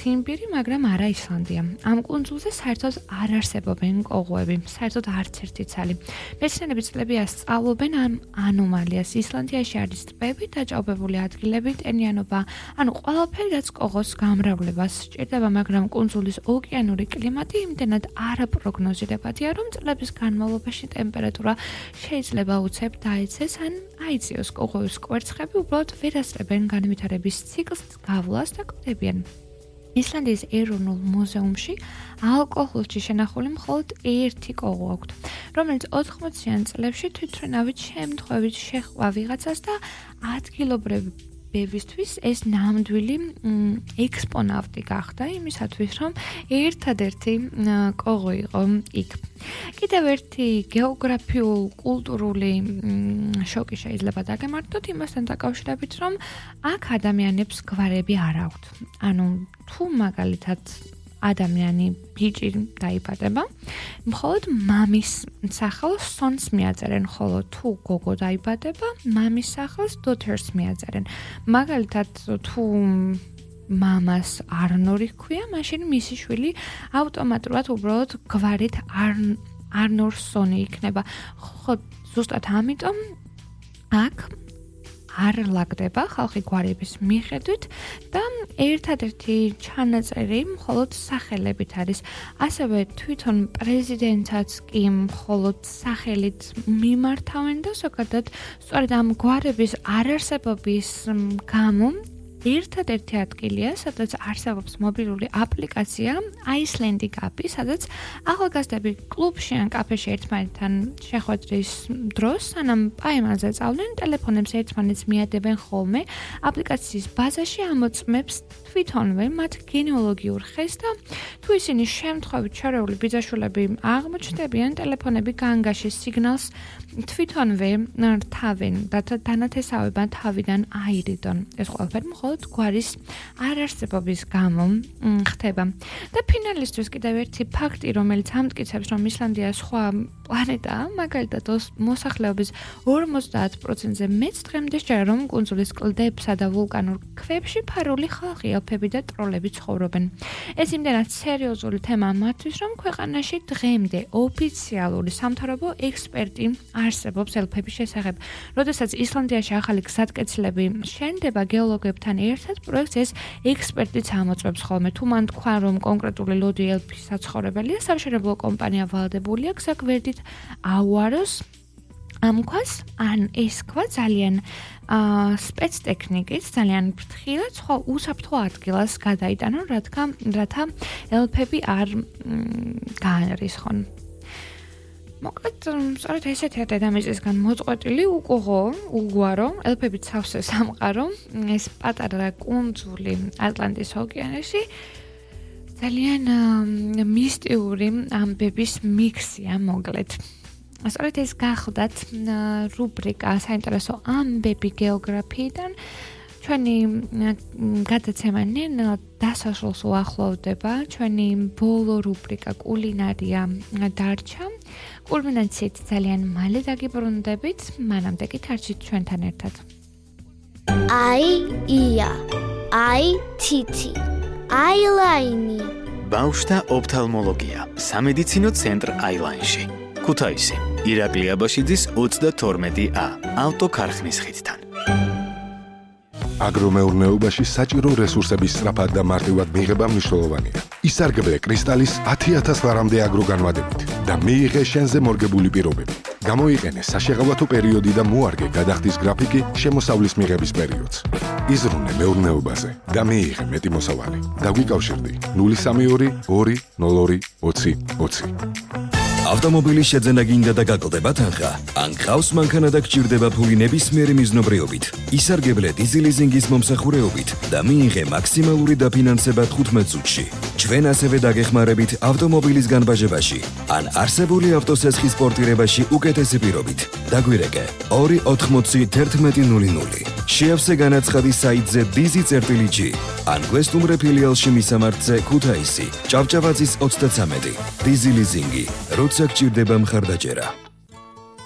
ციმბირი, მაგრამ არა ისლანდია. ამ კუნძულზე საერთოდ არ არსებობენ კოღოები, საერთოდ არც ერთი ცალი. მეცნიერები წლებია სწავლობენ ამ ანომალიას. ისლანდიაში არის ტბები, დაჭაობებული ადგილები, ტენიანობა, ანუ ყველაფერი, რაც კოღოს გამრავლებას სჭირდება, მაგრამ კუნძულის ოკეანური კლიმატი იმდენად არაპროგნოზირებადია, რომ წლების განმავლობაში ტემპერატურა შეიძლება უცებ დაეცეს ან აიწიოს. კოღოების კვერცხები უბრალოდ ვერ ასწრებენ განვითარების ციკლს გავლას და კვდებიან. ისლანდიის ეროვნულ მუზეუმში ალკოჰოლში შენახული მხოლოდ ერთი კოღო აქვთ, რომელიც 80-იან წლებში თვითმფრინავით შემთხვევით შეჰყვა ვიღაცას და ადგილობრივებისთვის ეს ნამდვილი ექსპონავტი გახდა იმისათვის, რომ ერთადერთი კოღო იყო იქ. კიდევ ერთი გეოგრაფიულ კულტურული შოკი შეიძლება დაგემართოთ იმასთან დაკავშირებით, რომ აქ ადამიანებს გვარები არ აქვთ. ანუ თუ მაგალითად ადამიანი ბიჭი დაიბადება, მხოლოდ მამის სახელს სონს მიაწერენ, ხოლო თუ გოგო დაიბადება, მამის სახელს daughter-ს მიაწერენ. მაგალითად თუ მამას არნორი ჰქვია, მაშინ მისი შვილი ავტომატურად უბრალოდ გვარით არნორსონი იქნება. ხო, ზუსტად ამიტომ აქ არ ლაგდება ხალხი გვარების მიხედვით და ერთადერთი ჩანაწერი მხოლოდ სახელებით არის. ასევე თვითონ პრეზიდენტსაც კი მხოლოდ სახელით მიმართავენ და ზოგადად სწორედ ამ გვარების არარსებობის გამო ერთადერთი ადგილია, სადაც არსებობს მობილური აპლიკაცია Icelandic app-ი, სადაც ახალგაზრდები კლუბში ან კაფეში ერთმანეთთან შეხვედრის დროს, სანამ პაემანზე წავდნენ, ტელეფონებს ერთმანეთს მიადებენ ხოლმე. აპლიკაციის ბაზაში ამოწმებს თვითონვე მათ გენეალოგიურ ხეს და თუ ისინი შემთხვევით შორეული ბიძაშვილები აღმოჩნდებიან, ტელეფონები განგაშის სიგნალს თვითონვე რთავენ და დანათესავებენ თავიდან აირიდონ. ეს ყველაფერი მხოლოდ გვარის არარსებობის გამო ხდება. და ფინალისთვის კიდევ ერთი ფაქტი, რომელიც ამტკიცებს, რომ ისლანდია სხვა პლანეტაა, მაგალითად მოსახლეობის 50%-ზე მეც დღემდე სჯერა, რომ კუნძულის კლდებსა და ვულკანურ ქვებში ფარული ხალხი, ელფები და ტროლები ცხოვრობენ. ეს იმდენად სერიოზული თემაა მათთვის, რომ ქვეყანაში დღემდე ოფიციალური სამთავრობო ექსპერტი არსებობს ელფების შესახებ. როდესაც ისლანდიაში ახალი გზატკეცილები შენდება გეოლოგებთან ერთად პროექტს ეს ექსპერტიც ამოწმებს ხოლმე. თუ მან თქვა, რომ კონკრეტული ლოდი ელფის საცხოვრებელია, სამშენებლო კომპანია ვალდებულია გზა გვერდით აუაროს ამ ქვას, ან ეს ქვა ძალიან სპეცტექნიკით, ძალიან ფრთხილად სხვა უსაფრთხო ადგილას გადაიტანონ, რათა ელფები არ გაანრისხონ. მოკლედ, სწორედ ესეთი დედამიწისგან მოწყვეტილი უკოღო, უგვარო, ელფებით სავსე სამყარო, ეს პატარა კუნძული ატლანტის ოკეანეში ძალიან მისტიური ამბების მიქსია, მოკლედ. სწორედ ეს გახლდათ რუბრიკა საინტერესო ამბები გეოგრაფიიდან. ჩვენი გადაცემა ნელ-ნელა დასასრულს უახლოვდება. ჩვენი ბოლო რუბრიკა კულინარია დარჩა. კულმინაციით ძალიან მალე დაგიბრუნდებით. მანამდე კი თარჩით ჩვენთან ერთად. ია, თითი, აილაინი. ბავშვთა ოფთალმოლოგია. სამედიცინო ცენტრ აილაინში. ქუთაისი, ირაკლი აბაშიძის 32A, ავტოქარხნის ხიდთან. აგრომეურნეობაში საჭირო რესურსების სწრაფად და მარტივად მიღება მნიშვნელოვანია. ისარგებლე კრისტალის 10,000 ლარამდე აგროგანვადებით და მიიღე შენზე მორგებული პირობები. გამოიყენე საშეღავათო პერიოდი და მოარგე გადახდის გრაფიკი შემოსავლის მიღების პერიოდს. იზრუნე მეურნეობაზე და მიიღე მეტი მოსავალი. დაგვიკავშირდი 032 202 20 20. ავტომობილის შეძენა გინდა და გაკლდება თანხა? ან გყავს მანქანა და გჭირდება ფული ნებისმიერი მიზნობრიობით? ისარგებლე დიზელიზინგის მომსახურეობით და მიიღე მაქსიმალური დაფინანსება 15 წუთში. ჩვენ ასევე დაგეხმარებით ავტომობილის განბაჟებაში ან არსებული ავტოსესხის პორტირებაში უკეთესი პირობით. დაგვირეკე 2801100. შეავსე განაცხადი საიტზე dizi.g ან გვესტუმრე ფილიალში მისამართზე ქუთაისი, ჭავჭავაძის 33. დიზელიზინგი. როცა გჭირდება მხარდაჭერა.